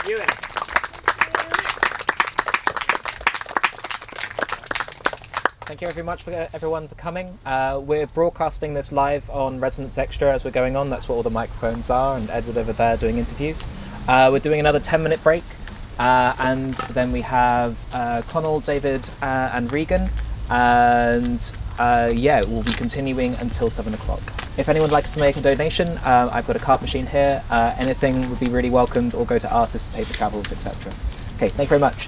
Ewan. Thank you very much for everyone for coming. We're broadcasting this live on Resonance Extra as we're going on. That's what all the microphones are, and Edward over there doing interviews. We're doing another 10-minute break, and then we have Connell, David, and Regan, and we'll be continuing until 7 o'clock. If anyone would like to make a donation, I've got a card machine here. Anything would be really welcomed, or go to artists, paper travels, etc. Okay, thank you very much.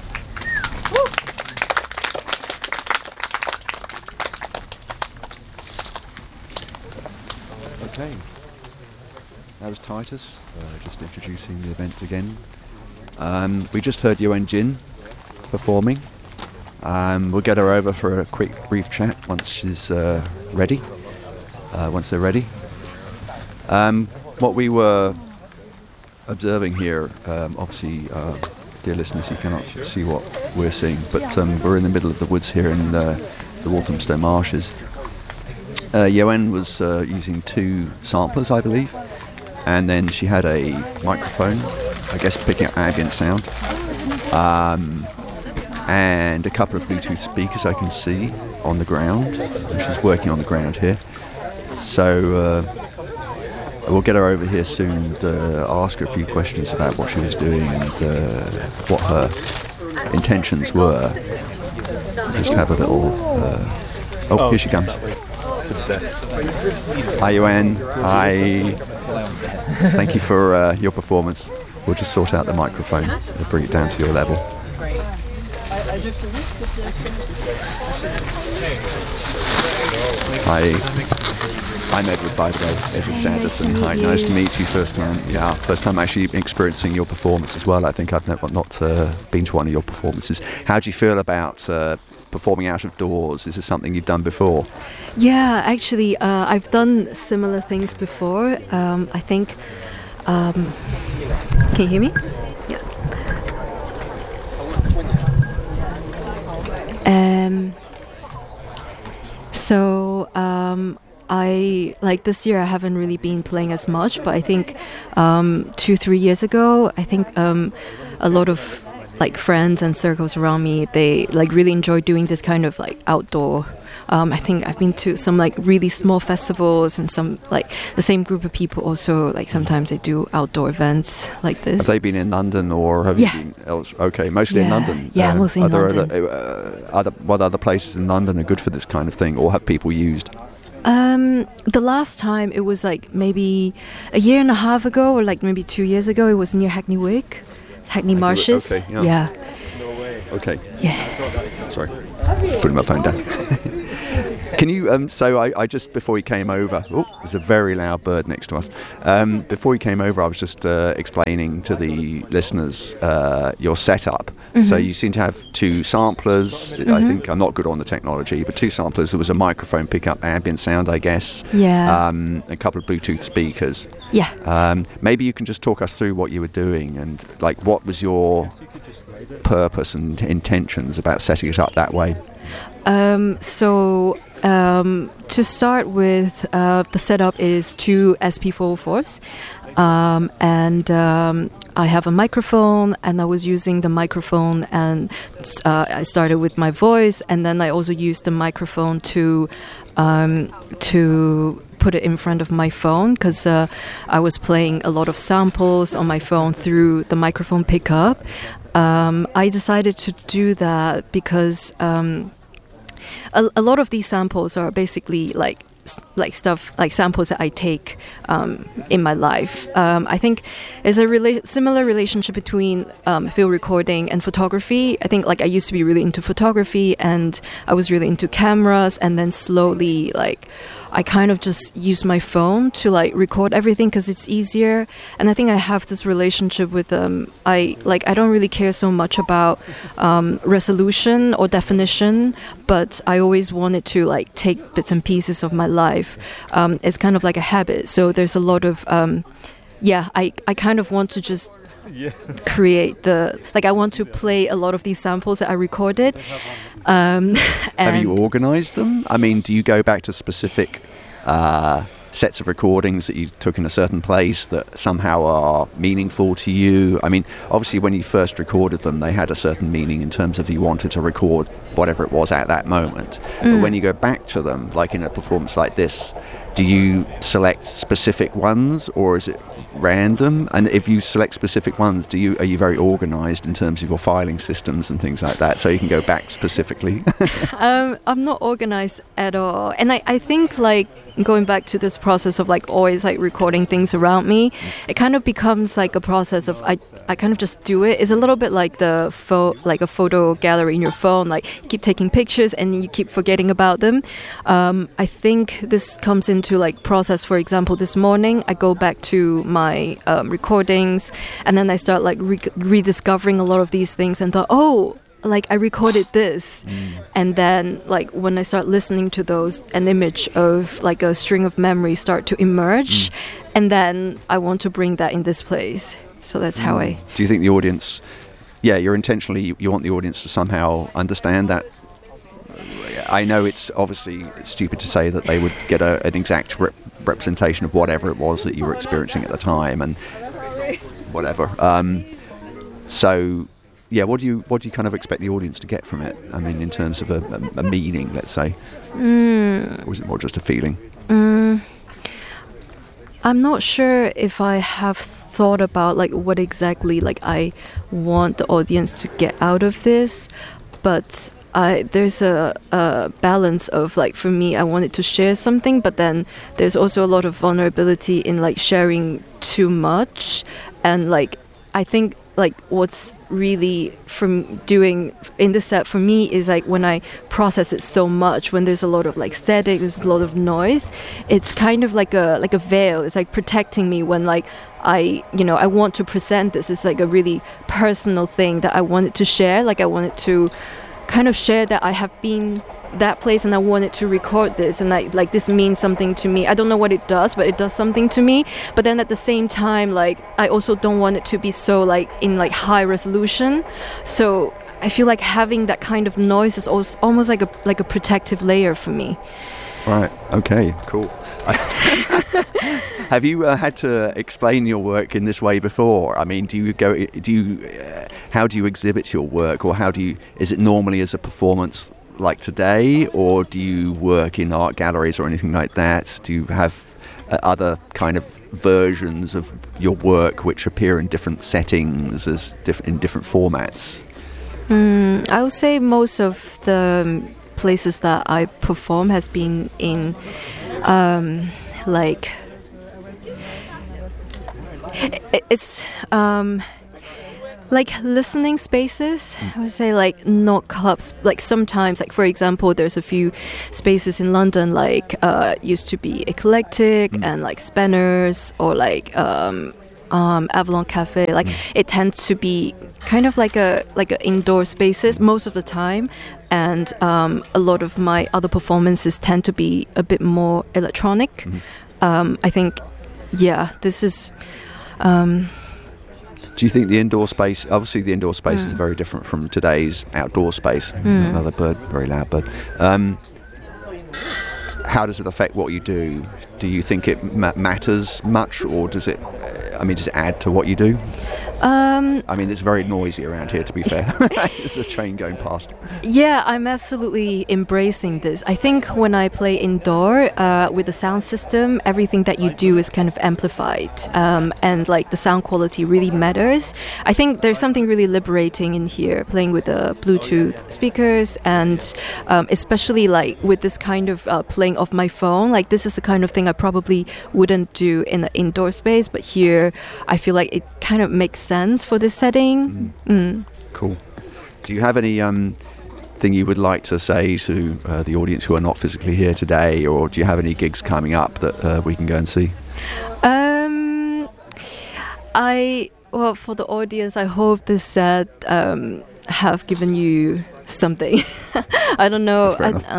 Okay, that was Titus, just introducing the event again. We just heard Yuan Jin performing. We'll get her over for a quick brief chat once she's ready, once they're ready. What we were observing here, obviously, dear listeners, you cannot see what we're seeing, but we're in the middle of the woods here in the Walthamstow Marshes. Yuan was using 2 samplers, I believe, and then she had a microphone, I guess picking up ambient sound, and a couple of Bluetooth speakers I can see on the ground. She's working on the ground here, so we'll get her over here soon and ask her a few questions about what she was doing and what her intentions were. Just have a little... here she comes. Hi Yuan, hi. Thank you for your performance. We'll just sort out the microphone and bring it down to your level. Hi, I'm Edward, by the way, Edward Sanderson. Hi, nice to meet you first time actually experiencing your performance as well. I think I've not been to one of your performances. How do you feel about performing out of doors? Is this something you've done before? Yeah, actually, I've done similar things before. I think... can you hear me? Yeah. I this year I haven't really been playing as much, but I think 2-3 years ago, I think a lot of friends and circles around me, they really enjoy doing this kind of outdoor. I think I've been to some really small festivals, and some the same group of people also sometimes they do outdoor events like this. Have they been in London, or have you been else? Okay, mostly in London. Yeah, mostly in London. What other places in London are good for this kind of thing, or have people used? The last time it was maybe a year and a half ago, or maybe 2 years ago. It was near Hackney Wick, Hackney Marshes. Okay, yeah. Okay. Yeah. Sorry, putting my phone down. Can you, so I just, before he came over, there's a very loud bird next to us. Before he came over, I was just explaining to the listeners your setup. Mm-hmm. So you seem to have 2 samplers. Mm-hmm. I think I'm not good on the technology, but 2 samplers. There was a microphone pick up ambient sound, I guess. Yeah. A couple of Bluetooth speakers. Yeah. Maybe you can just talk us through what you were doing and what was your purpose and intentions about setting it up that way. To start with, the setup is 2 SP404s, and I have a microphone, and I was using the microphone, and I started with my voice, and then I also used the microphone to put it in front of my phone, because I was playing a lot of samples on my phone through the microphone pickup. I decided to do that because a lot of these samples are basically stuff, samples that I take in my life. I think there's a similar relationship between field recording and photography. I think I used to be really into photography, and I was really into cameras, and then slowly I kind of just use my phone to record everything because it's easier. And I think I have this relationship with I don't really care so much about resolution or definition, but I always wanted to take bits and pieces of my life. It's kind of like a habit. So there's a lot of I kind of want to just create I want to play a lot of these samples that I recorded. Have you organized them? I mean, do you go back to specific sets of recordings that you took in a certain place that somehow are meaningful to you? I mean, obviously when you first recorded them, they had a certain meaning in terms of you wanted to record whatever it was at that moment. But when you go back to them, like in a performance like this, do you select specific ones, or is it random? And if you select specific ones, are you very organized in terms of your filing systems and things like that, so you can go back specifically? I'm not organized at all, and I think like going back to this process of like always like recording things around me, it kind of becomes like a process of I kind of just do it. It's a little bit like like a photo gallery in your phone, like you keep taking pictures and you keep forgetting about them. I think this comes into like process. For example, this morning I go back to my recordings, and then I start like rediscovering a lot of these things and thought, oh, like I recorded this. And then like when I start listening to those, an image of like a string of memories start to emerge, and then I want to bring that in this place. So that's how I... Do you think the audience, you're intentionally, you want the audience to somehow understand that? I know it's obviously stupid to say that they would get an exact representation of whatever it was that you were experiencing at the time and whatever. So what do you kind of expect the audience to get from it? I mean, in terms of a meaning, let's say, or is it more just a feeling? I'm not sure if I have thought about like what exactly like I want the audience to get out of this, but there's a balance of like, for me, I wanted to share something, but then there's also a lot of vulnerability in like sharing too much. And like I think like what's really from doing in the set for me is like when I process it so much, when there's a lot of like static, there's a lot of noise, it's kind of like a veil. It's like protecting me when like I want to present this. It's like a really personal thing that I wanted to share. Like I wanted to kind of share that I have been that place and I wanted to record this, and like this means something to me. I don't know what it does, but it does something to me. But then at the same time, like I also don't want it to be so like in like high resolution. So I feel like having that kind of noise is also almost like a protective layer for me. Right. Okay. Cool. Have you had to explain your work in this way before? I mean, how do you exhibit your work, or is it normally as a performance like today, or do you work in art galleries or anything like that? Do you have other kind of versions of your work which appear in different settings in different formats? I would say most of the places that I perform has been in like it's like listening spaces. I would say like not clubs. Like sometimes, like for example, there's a few spaces in London like used to be Eclectic and like Spanners or like Avalon Cafe. Like it tends to be kind of like a indoor spaces most of the time, and a lot of my other performances tend to be a bit more electronic. I think this is do you think the indoor space, obviously the indoor space is very different from today's outdoor space? Another bird, very loud bird. How does it affect what you do? Do you think it matters much, or does it add to what you do? I mean, it's very noisy around here, to be fair. There's a train going past. Yeah, I'm absolutely embracing this. I think when I play indoor with the sound system, everything that you do is kind of amplified, and like the sound quality really matters. I think there's something really liberating in here, playing with the Bluetooth speakers, and especially like with this kind of playing off my phone. Like this is the kind of thing I probably wouldn't do in an indoor space, but here I feel like it kind of makes sense for this setting. Cool. Do you have any thing you would like to say to the audience who are not physically here today, or do you have any gigs coming up that we can go and see? For the audience, I hope this set have given you something. I don't know.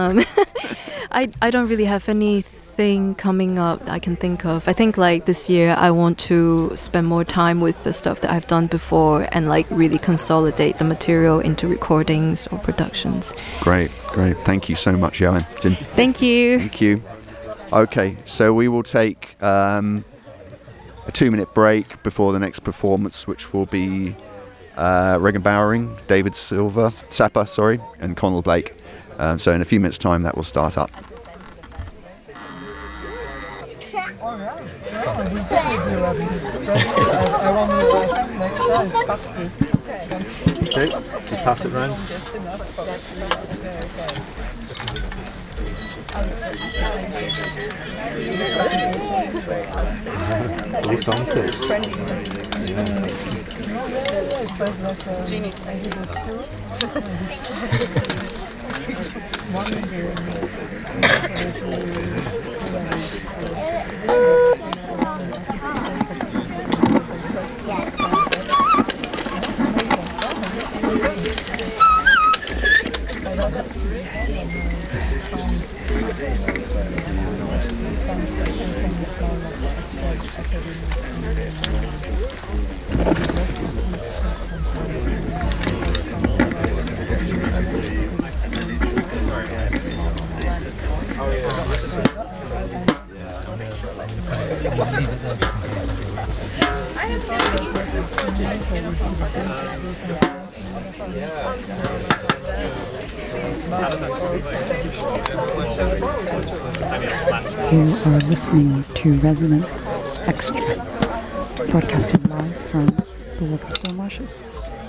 I don't really have anything coming up I can think of. I think like this year I want to spend more time with the stuff that I've done before and like really consolidate the material into recordings or productions. Great. Thank you so much, Joan. Jin. Thank you. Thank you. Okay, so we will take a 2-minute break before the next performance, which will be Regan Bowering, David Sapper, and Connell Blake. So in a few minutes' time, that will start up. Okay, you pass it round. At least on it. You are listening to Resonance Extra, broadcasting live from the Walthamstow Marshes.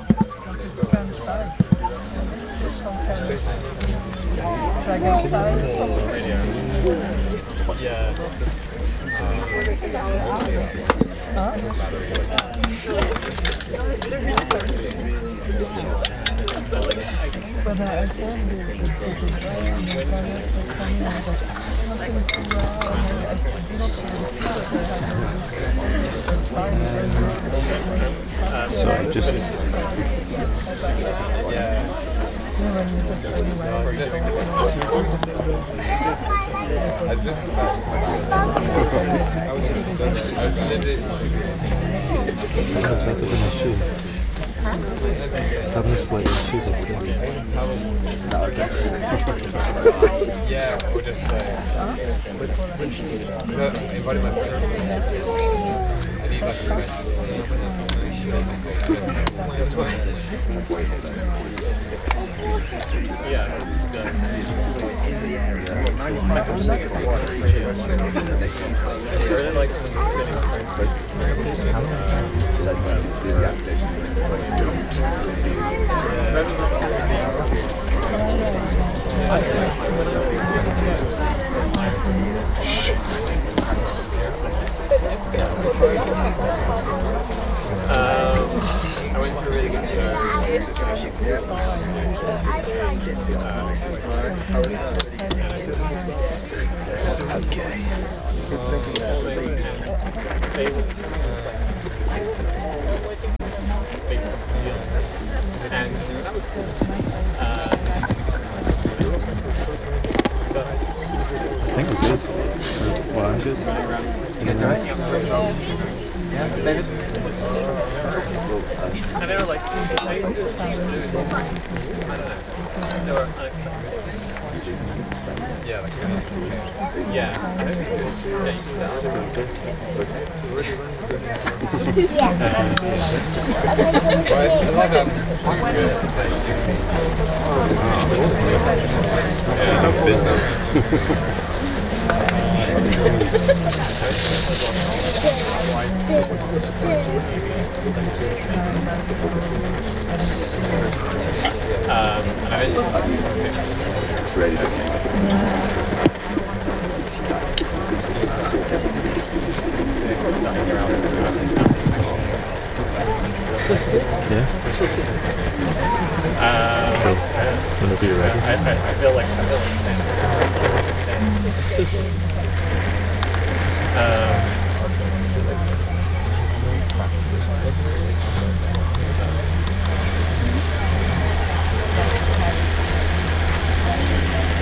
Sorry, just... Just having a slight issue with Yeah, or just invited my friend. I need I went to a really good and that was cool. I think we're good. Well, I'm good. You guys alright? Yeah, David? And they were like, I don't know. They were unexpected. Yeah, like, yeah. I think it's good. Yeah, you can ready to Yeah. Cool. Whenever you're ready. I feel like